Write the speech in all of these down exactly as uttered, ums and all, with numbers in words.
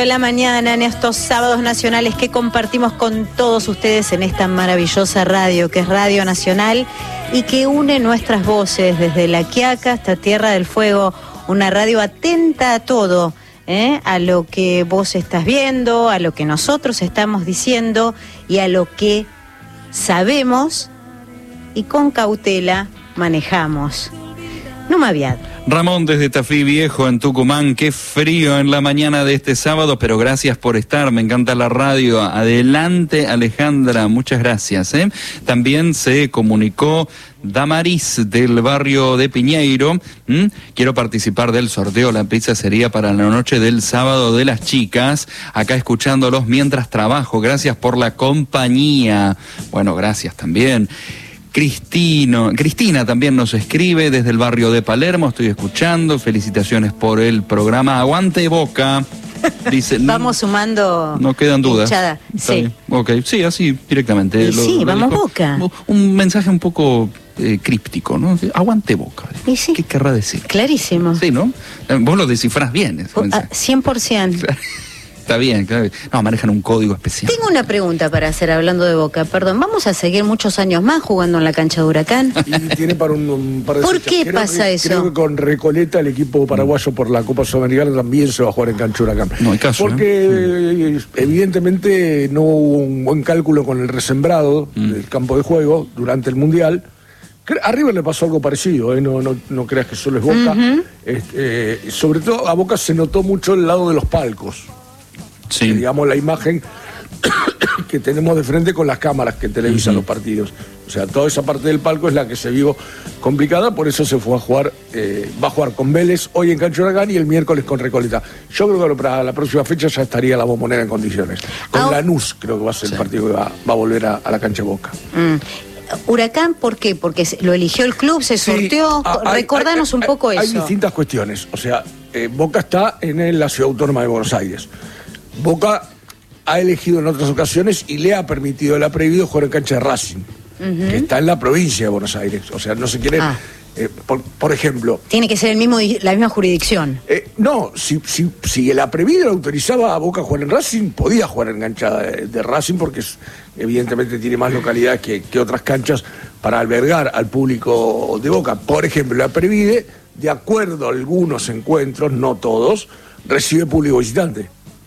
De la mañana en estos sábados nacionales que compartimos con todos ustedes en esta maravillosa radio que es Radio Nacional y que une nuestras voces desde La Quiaca hasta Tierra del Fuego, una radio atenta a todo, ¿eh? A lo que vos estás viendo, a lo que nosotros estamos diciendo y a lo que sabemos y con cautela manejamos. No me aviad. Ramón desde Tafí Viejo en Tucumán, qué frío en la mañana de este sábado, pero gracias por estar, me encanta la radio. Adelante Alejandra, muchas gracias. ¿eh? También se comunicó Damaris del barrio de Piñeiro. ¿Mm? Quiero participar del sorteo, la pizza sería para la noche del sábado de las chicas, acá escuchándolos mientras trabajo, gracias por la compañía. Bueno, gracias también. Cristino, Cristina también nos escribe desde el barrio de Palermo, estoy escuchando, felicitaciones por el programa Aguante Boca. Dice, vamos sumando. No quedan dudas. Hinchada. Sí. Okay. Sí, así directamente. Y lo, sí, lo vamos dijo, Boca. Un mensaje un poco eh, críptico, ¿no? Aguante Boca. ¿Y sí? ¿Qué querrá decir? Clarísimo. Sí, ¿no? Vos lo descifrás bien. Ese uh, cien por ciento. Está bien, claro. No, manejan un código especial. Tengo una pregunta para hacer hablando de Boca, perdón. ¿Vamos a seguir muchos años más jugando en la cancha de Huracán? Y tiene para un, un par de ¿Por fechas. qué creo, pasa creo eso? Creo que con Recoleta el equipo paraguayo por la Copa Sudamericana también se va a jugar en cancha de Huracán. No hay caso. Porque ¿eh? evidentemente no hubo un buen cálculo con el resembrado mm. del campo de juego durante el Mundial. A River le pasó algo parecido, ¿eh? no, no, no creas que solo es Boca. Uh-huh. este, eh, sobre todo a Boca se notó mucho el lado de los palcos. Sí. Que, digamos, la imagen que tenemos de frente con las cámaras que televisan uh-huh. los partidos. O sea, toda esa parte del palco es la que se vio complicada, por eso se fue a jugar, eh, va a jugar con Vélez hoy en cancha Huracán y el miércoles con Recoleta. Yo creo que para la próxima fecha ya estaría la Bombonera en condiciones. Con oh. Lanús creo que va a ser sí. el partido que va, va a volver a, a la cancha Boca. Mm. Huracán, ¿por qué? Porque lo eligió el club, se sorteó. Sí, hay, Recordanos hay, un poco hay, eso. Hay distintas cuestiones. O sea, eh, Boca está en la Ciudad Autónoma de Buenos Aires. Boca ha elegido en otras ocasiones y le ha permitido, le ha prohibido jugar en cancha de Racing, uh-huh. que está en la provincia de Buenos Aires. O sea, no se quiere... Ah. Eh, por, por ejemplo... Tiene que ser el mismo, la misma jurisdicción. Eh, no, si, si, si la prohibido autorizaba a Boca a jugar en Racing, podía jugar en cancha de, de Racing porque es, evidentemente tiene más localidades que, que otras canchas para albergar al público de Boca. Por ejemplo, la Previde, de acuerdo a algunos encuentros, no todos, recibe público visitante.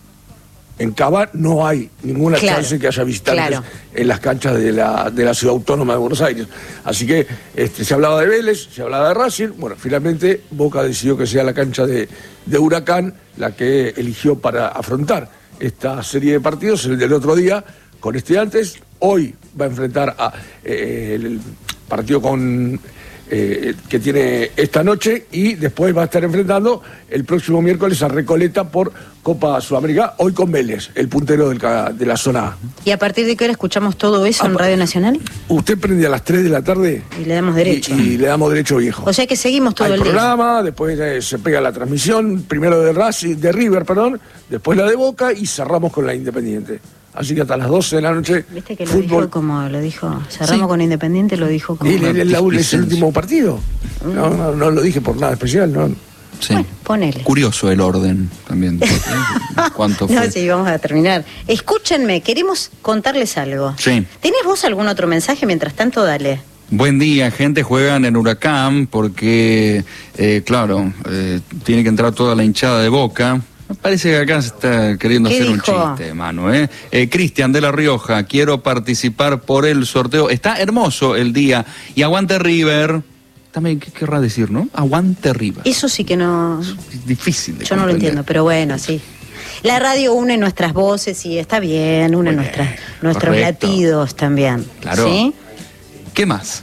En Cava no hay ninguna claro, chance que haya visitantes claro. en las canchas de la, de la Ciudad Autónoma de Buenos Aires. Así que este, se hablaba de Vélez, se hablaba de Racing. Bueno, finalmente Boca decidió que sea la cancha de, de Huracán la que eligió para afrontar esta serie de partidos. El del otro día con Estudiantes, hoy va a enfrentar a, eh, el partido con... Eh, que tiene esta noche y después va a estar enfrentando el próximo miércoles a Recoleta por Copa Sudamericana, hoy con Vélez, el puntero del, de la zona A. ¿Y a partir de qué hora escuchamos todo eso ah, en Radio Nacional? Usted prende a las tres de la tarde y le damos derecho. Y, y le damos derecho viejo. O sea que seguimos todo Hay el programa, día. Después eh, se pega la transmisión, primero de Racing, de River, perdón, después la de Boca y cerramos con la Independiente. Así que hasta las doce de la noche. Viste que lo fútbol. dijo como lo dijo. Cerramos sí. con Independiente, lo dijo como. Y el, el, el, es el último partido. Mm. No, no, no lo dije por nada especial, ¿no? Sí. Bueno, ponele. Curioso el orden también. ¿Cuánto fue? No, sí, vamos a terminar. Escúchenme, queremos contarles algo. Sí. ¿Tenés vos algún otro mensaje? Mientras tanto, dale. Buen día, gente, juegan en Huracán porque, eh, claro, eh, tiene que entrar toda la hinchada de Boca. Me parece que acá se está queriendo hacer dijo? un chiste, Manu, ¿eh? eh Cristian de La Rioja, quiero participar por el sorteo. Está hermoso el día. Y aguante River. También, ¿qué querrá decir, no? Aguante River. Eso sí que no... Es difícil de Yo comprender. No lo entiendo, pero bueno, sí. La radio une nuestras voces y está bien, une bien, nuestras, nuestros correcto. latidos también. Claro. ¿Sí? ¿Qué más?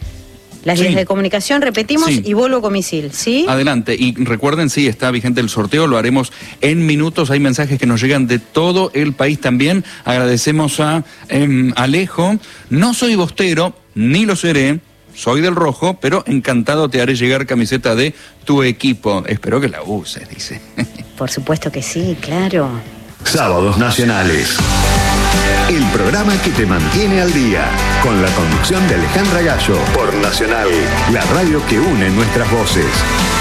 Las vías sí. de comunicación, repetimos, sí. y vuelvo con misil, ¿sí? Adelante, y recuerden, sí, está vigente el sorteo, lo haremos en minutos, hay mensajes que nos llegan de todo el país también, agradecemos a eh, Alejo, no soy bostero, ni lo seré, soy del rojo, pero encantado te haré llegar camiseta de tu equipo, espero que la uses, dice. Por supuesto que sí, claro. Sábados Nacionales. El programa que te mantiene al día, con la conducción de Alejandra Gallo, por Nacional, la radio que une nuestras voces.